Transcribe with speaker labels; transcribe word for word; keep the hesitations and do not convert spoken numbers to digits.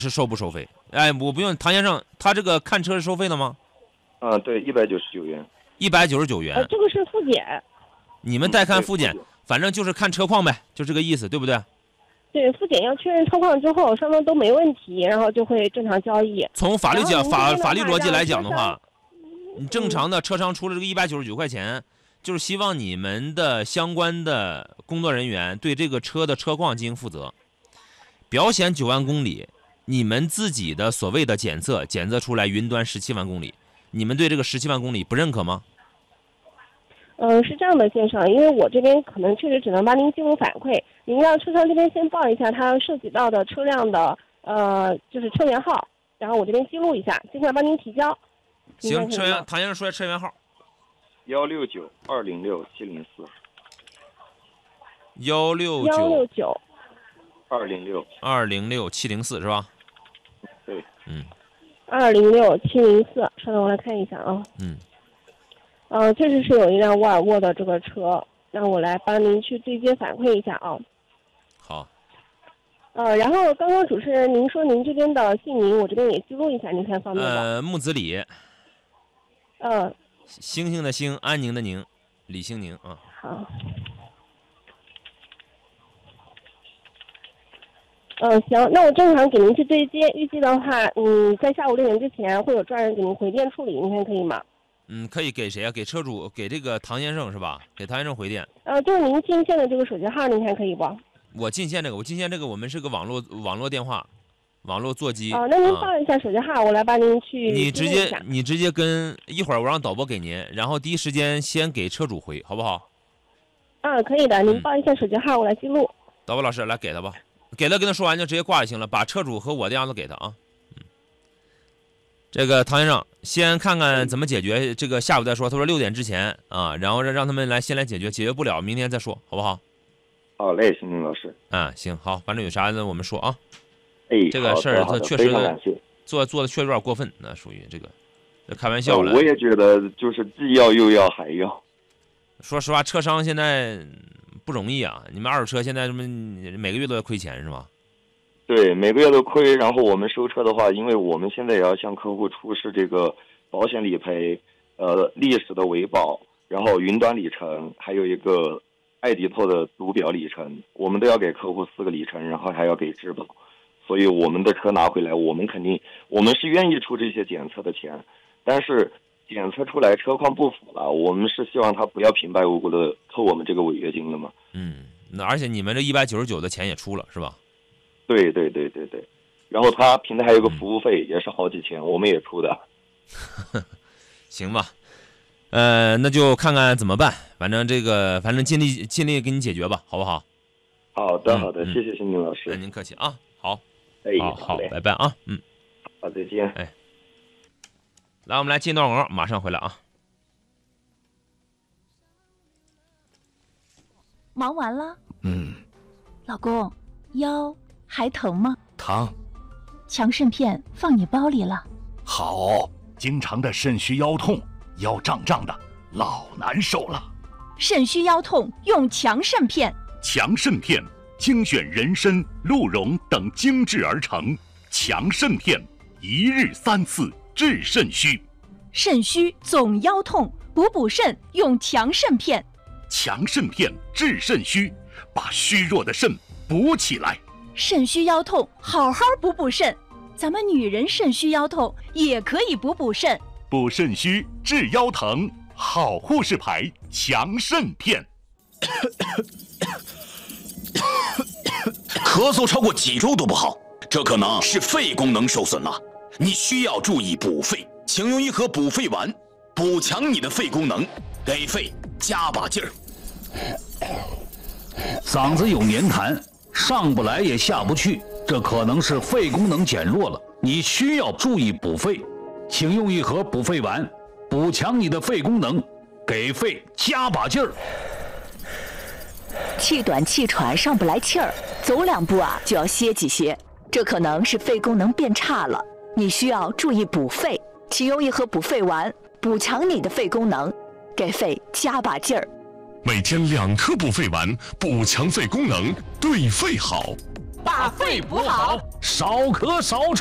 Speaker 1: 是收不收费？哎，我不用，唐先生，他这个看车是收费的吗？
Speaker 2: 啊，对，一百九十九元。
Speaker 1: 一百九十九元。
Speaker 3: 呃，这个是复检。
Speaker 1: 你们带看复检，
Speaker 2: 嗯、
Speaker 1: 反正就是看车况呗，就这个意思，对不对？
Speaker 3: 对，复检要确认车况之后，双方都没问题，然后就会正常交易。
Speaker 1: 从法律讲法法律逻辑来讲的话，
Speaker 3: 你
Speaker 1: 正常的车商出了这个一百九十九块钱，就是希望你们的相关的工作人员对这个车的车况进行负责。表显九万公里，你们自己的所谓的检测检测出来云端十七万公里，你们对这个十七万公里不认可吗？
Speaker 3: 嗯，是这样的，先生，因为我这边可能确实只能帮您记录反馈，您让车商这边先报一下他涉及到的车辆的呃，就是车源号，然后我这边记录一下，尽快帮您提交。
Speaker 1: 行，车源，唐先生说一下车源号。
Speaker 2: 幺六九二零六七零四。
Speaker 1: 幺六
Speaker 3: 幺六九
Speaker 2: 二零六
Speaker 1: 二零六七零四是吧？
Speaker 2: 对，
Speaker 1: 嗯。
Speaker 3: 二零六七零四，稍等，我来看一下啊。
Speaker 1: 嗯。
Speaker 3: 呃，确实是有一辆沃尔沃的这个车，让我来帮您去对接反馈一下啊。
Speaker 1: 好。
Speaker 3: 呃，然后刚刚主持人您说您这边的姓名，我这边也记录一下，您看方便吗？
Speaker 1: 呃，木子李。
Speaker 3: 嗯、呃。
Speaker 1: 星星的星，安宁的宁，李星宁啊。
Speaker 3: 好。嗯、呃，行，那我正常给您去对接，预计的话，嗯，在下午六点之前会有专人给您回电处理，您看可以吗？
Speaker 1: 嗯，可以给谁啊？给车主，给这个唐先生是吧？给唐先生回电。
Speaker 3: 呃，就是您进线的这个手机号，您看可以不？
Speaker 1: 我进线这个，我进线这个，我们是个网络网络电话，网络座机。
Speaker 3: 哦、呃，那您报一下手机号，啊、我来帮您去。
Speaker 1: 你直接你直接跟一会儿我让导播给您，然后第一时间先给车主回，好不好？
Speaker 3: 啊，可以的，您报一下手机号，嗯、我来记录。
Speaker 1: 导播老师来给他吧，给他跟他说完就直接挂就行了，把车主和我的样子给他啊。嗯。这个唐先生，先看看怎么解决，这个下午再说。他说六点之前啊，然后让让他们来先来解决，解决不了明天再说，好不好？
Speaker 2: 好嘞，星星老师。
Speaker 1: 啊，行，好，反正有啥呢我们说啊。
Speaker 2: 哎，
Speaker 1: 这个事儿他确实做做的确实有点过分，那属于这个，这开玩笑了。
Speaker 2: 我也觉得就是既要又要还要。
Speaker 1: 说实话，车商现在不容易啊！你们二手车现在什么每个月都在亏钱是吗？
Speaker 2: 对，每个月都亏。然后我们收车的话，因为我们现在也要向客户出示这个保险理赔、呃历史的维保，然后云端里程，还有一个爱迪透的读表里程，我们都要给客户四个里程，然后还要给质保。所以我们的车拿回来，我们肯定我们是愿意出这些检测的钱，但是检测出来车况不符了，我们是希望他不要平白无故的扣我们这个违约金的嘛。
Speaker 1: 嗯，那而且你们这一百九十九的钱也出了是吧？
Speaker 2: 对对对对对，然后他平台还有个服务费，嗯、也是好几千，我们也出的。
Speaker 1: 行吧，呃，那就看看怎么办，反正这个反正尽力尽力给你解决吧，好不好？
Speaker 2: 好的好的，嗯、谢谢星星老师。
Speaker 1: 那您客气啊，好，
Speaker 2: 哎，
Speaker 1: 好好，拜拜啊，嗯，
Speaker 2: 好，再见。
Speaker 1: 哎，来，我们来进段广告，马上回来啊。
Speaker 4: 忙完了？
Speaker 5: 嗯。
Speaker 4: 老公，腰还疼吗？
Speaker 5: 疼。
Speaker 4: 强肾片放你包里了。
Speaker 5: 好，经常的肾虚腰痛，腰胀胀的，老难受了。
Speaker 4: 肾虚腰痛用强肾片。
Speaker 5: 强肾片精选人参、鹿茸等精制而成，强肾片一日三次治肾虚。
Speaker 4: 肾虚总腰痛，补补肾用强肾片。
Speaker 5: 强肾片治肾虚，把虚弱的肾补起来。
Speaker 4: 肾虚腰痛，好好补补肾。咱们女人肾虚腰痛也可以补补肾。
Speaker 5: 补肾虚治腰疼，好护士牌强肾片。
Speaker 6: 咳嗽超过几周都不好，这可能是肺功能受损了。你需要注意补肺，请用一盒补肺丸，补强你的肺功能，给肺加把劲儿。
Speaker 7: 嗓子有黏痰，上不来也下不去，这可能是肺功能减弱了，你需要注意补肺，请用一盒补肺丸，补强你的肺功能，给肺加把劲儿。
Speaker 8: 气短气喘上不来气儿，走两步啊就要歇几歇，这可能是肺功能变差了，你需要注意补肺，请用一盒补肺丸，补强你的肺功能，给肺加把劲儿。
Speaker 9: 每天两颗补肺丸，补强肺功能，对肺好。
Speaker 4: 把肺补好，
Speaker 7: 少咳少